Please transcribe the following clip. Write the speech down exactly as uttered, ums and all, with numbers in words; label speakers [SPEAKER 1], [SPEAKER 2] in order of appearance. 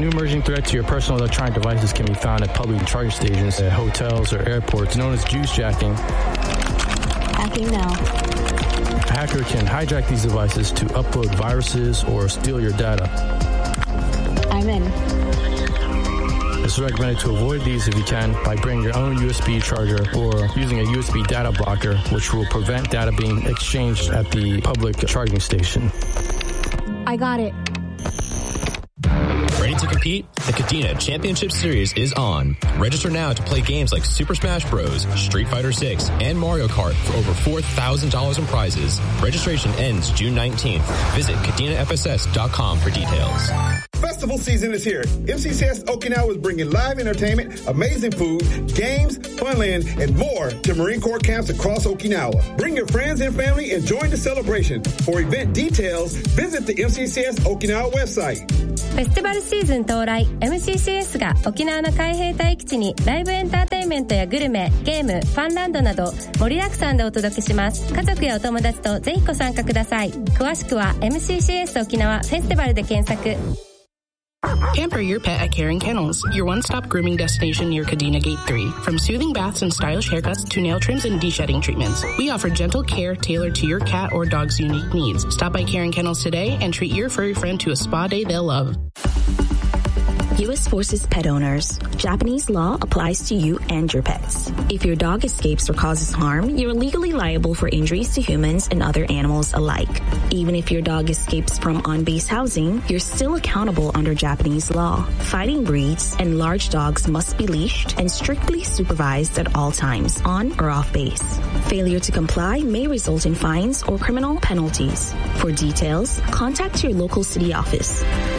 [SPEAKER 1] new emerging threat to your personal electronic devices can be found at public charging stations, at hotels, or airports, known as juice jacking.
[SPEAKER 2] Hacking now.
[SPEAKER 1] A hacker can hijack these devices to upload viruses or steal your data.
[SPEAKER 2] I'm in.
[SPEAKER 1] It's recommended to avoid these if you can by bringing your own U S B charger or using a U S B data blocker, which will prevent data being exchanged at the public charging station.
[SPEAKER 2] I got it.
[SPEAKER 3] Ready to compete? The Kadena Championship Series is on. Register now to play games like Super Smash Bros., Street Fighter six, and Mario Kart for over four thousand dollars in prizes. Registration ends June nineteenth. Visit kadena f s s dot com for details.
[SPEAKER 4] Festival season is here. M C C S Okinawa is bringing live entertainment, amazing food, games, funland, and more to Marine Corps camps across Okinawa. Bring your friends and family and join the celebration. For event details, visit the M C C S Okinawa website.
[SPEAKER 5] フェスティバルシーズン到来。 エムシーシーエス が沖縄の海兵隊基地にライブエンターテインメントやグルメ、ゲーム、ファンランドなど盛りだくさんでお届けします。家族やお友達とぜひご参加ください。詳しくは エムシーシーエス 沖縄フェスティバルで検索。
[SPEAKER 6] Pamper your pet at Caring Kennels, your one-stop grooming destination near Kadena Gate three. From soothing baths and stylish haircuts to nail trims and de-shedding treatments, we offer gentle care tailored to your cat or dog's unique needs. Stop by Caring Kennels today and treat your furry friend to a spa day they'll love.
[SPEAKER 7] U S Forces pet owners. Japanese law applies to you and your pets. If your dog escapes or causes harm, you're legally liable for injuries to humans and other animals alike. Even if your dog escapes from on-base housing, you're still accountable under Japanese law. Fighting breeds and large dogs must be leashed and strictly supervised at all times, on or off base. Failure to comply may result in fines or criminal penalties. For details, contact your local city office.